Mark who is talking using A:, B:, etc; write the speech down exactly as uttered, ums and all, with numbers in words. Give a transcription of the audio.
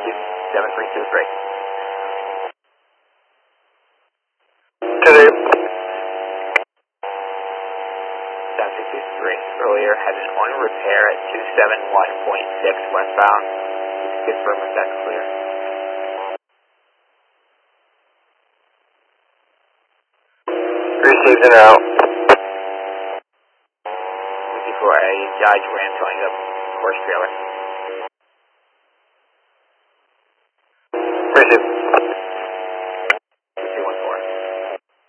A: two seven three two three.
B: Today.
A: seven three two three. Earlier had an on repair at two seven one point six westbound. Confirm if that's clear.
B: Received and out.
A: Before a Dodge Ram towing up horse trailer.